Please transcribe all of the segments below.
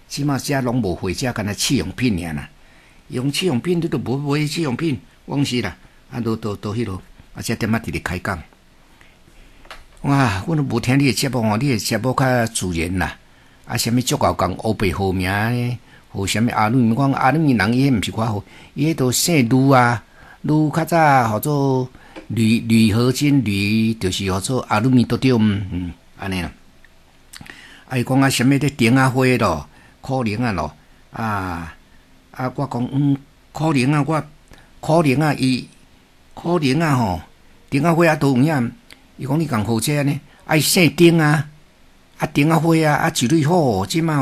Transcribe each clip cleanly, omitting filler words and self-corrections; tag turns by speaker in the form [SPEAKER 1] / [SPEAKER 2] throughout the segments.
[SPEAKER 1] 即马遮拢无货，遮干那试用品尔啦。用试用品，你都无买试用品，往是啦，都迄落，遮点仔直咧开讲。哇！阮都无听你的节目哦，你的节目较自然啦。啥物足够讲乌白好名呢？和啥物阿鲁？讲阿鲁人伊迄毋是寡好，伊迄都姓吕啊，吕较早号做吕和金，吕就是号做阿鲁米多丢安尼啦。伊讲啥物咧顶啊花咯，可能啊咯，我讲可能啊，伊可能啊吼，顶啊花都有影。伊讲你共好车呢，姓丁啊，丁啊花啊，一蕊好，即马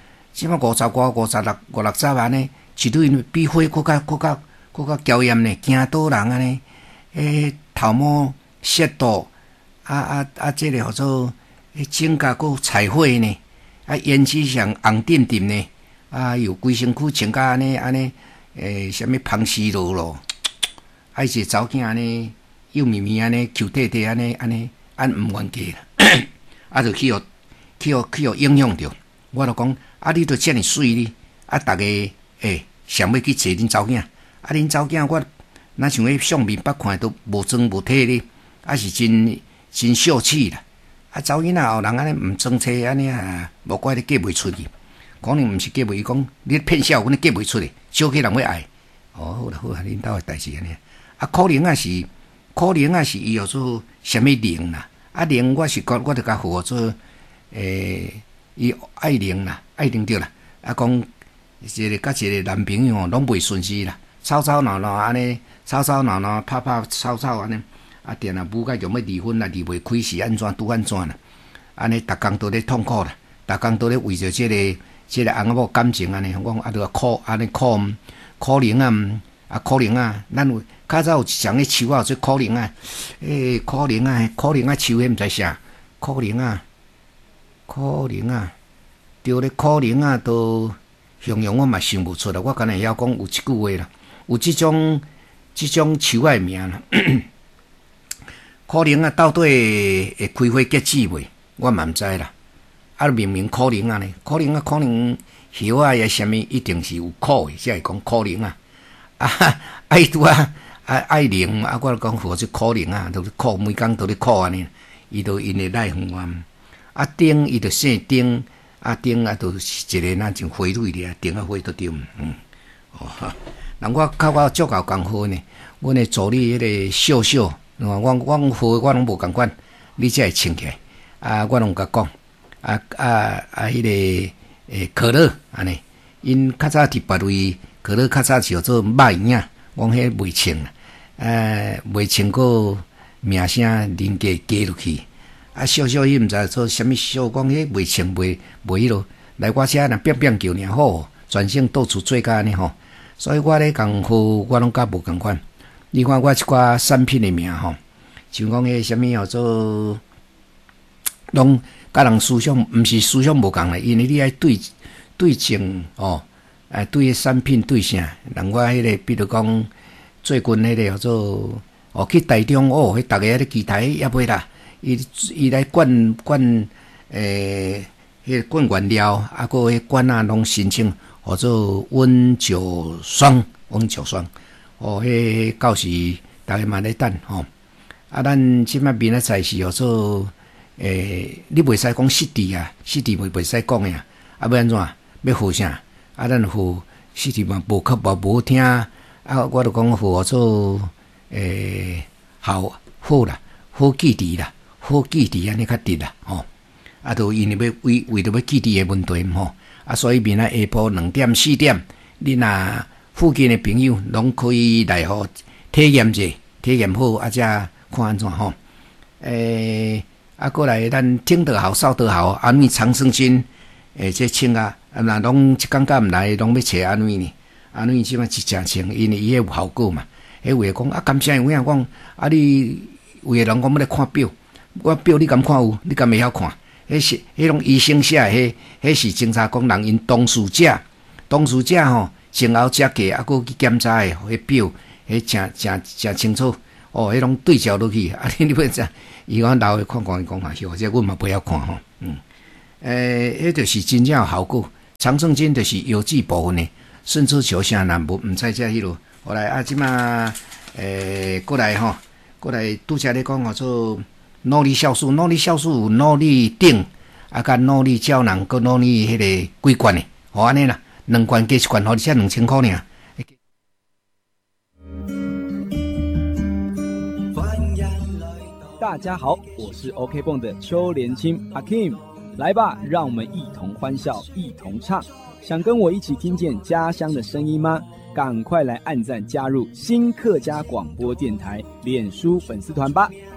[SPEAKER 1] 50外、56万呢，一蕊比花搁较娇艳呢，惊倒人啊呢，头毛色度即个号做指甲搁彩绘呢，胭脂上红点点呢，又规身躯穿甲安尼，啥物芳丝路咯，一个查某囝呢。幼咪咪安尼，Q 弟弟安尼，按毋冤家啦，就去互影响着。我就讲，你都遮尔水哩，逐个想要去坐恁查某囝，恁查某囝我若像迄相面捌看都无装无体哩，是真秀气啦。查某囡仔后人安尼毋装车安尼无怪你嫁袂出去，可能毋是嫁袂，伊讲你骗笑，阮嫁袂出去，少去人要爱。好啦，恁兜诶代志安尼，可能是伊号做啥物灵啦，灵我就甲号做伊爱灵啦，爱灵着啦，讲一个甲一个男朋友拢袂顺势啦，吵闹闹安尼，吵闹拍吵安尼，定啊母甲用要离婚啦，离袂开是安怎拄安怎啦，安尼逐工都咧痛苦啦，逐工都咧为着即个翁某感情安尼，讲都苦安尼可能可能咱有较早有一种咧树啊，做可能可能树迄毋知啥，可能对咧可能都形容我嘛想无出来，我敢若会晓讲有一句话啦，有即种树仔名啦，可能到底会开花结籽袂？我嘛毋知啦。明明可能呢，可能叶啊也啥物，一定是有苦的，才会讲可能伊拄爱灵我讲或者可能都是苦，每工都咧苦安尼，伊都因会来远。丁伊就姓丁，丁就是一个咱种花蕊咧，丁花都对人我足够共好呢，阮的助理迄个秀秀，我好我拢无共款，你才会请起来。我拢甲讲，迄个可乐安尼，因较早伫别位。可乐较早是叫做卖影，讲迄袂清啦，袂清个名声人家加落去，小伊毋知做啥物小，讲迄袂清袂迄落来我遮若变叫尔好，专心到处做甲安尼吼，所以我咧共好，我拢甲无共款。你看我一寡产品的名吼，像讲迄啥物叫做，拢甲人思想毋是思想无共啦，因为你爱对症哦。对产品对啥？人我迄个，比如讲，最近迄个叫做去台中迄逐个咧机台也袂啦，伊来灌迄个灌原料，个迄管拢申请叫做温酒霜，迄到时逐个嘛咧等吼。咱即摆明仔载是叫做你袂使讲实地袂使讲呀，要安怎？要好啥？咱好实体嘛无无听，我就讲好做好啦，好记忆啦，安尼较直啦，吼。都因为为着要记忆的问题吼，所以明仔下晡2点4点，你若附近的朋友拢可以来吼体验者，体验好才看安怎吼。过来咱听得好，少得好，安尼长生津，这请若拢一工甲毋来，拢要找安慰呢？安慰即摆是诚清，因为伊迄有效果嘛。迄话讲感谢有影讲你有个人讲要来看表，我表你敢看有？你敢袂晓看？迄种医生写的，迄是侦查讲人因当事者吼，前后遮价搁去检查的，迄表迄诚清楚。迄种对照落去，你要怎？伊讲老的看伊讲或者阮嘛不晓看吼，迄就是真正有效果。 常胜军就是有机部分的，甚至小声人唔知遮迄落。后来啊，即马过来吼，过来拄则咧讲做努力酵素，努力酵素有努力顶，啊，甲努力胶囊，佮努力迄个几罐的，吼安尼啦，两罐加一罐，互你才2000块尔。
[SPEAKER 2] 大家好，我是 OK 蹦的邱连青阿 Kim， 来吧，让我们一同欢笑，一同唱。想跟我一起听见家乡的声音吗？赶快来按赞加入新客家广播电台脸书粉丝团吧。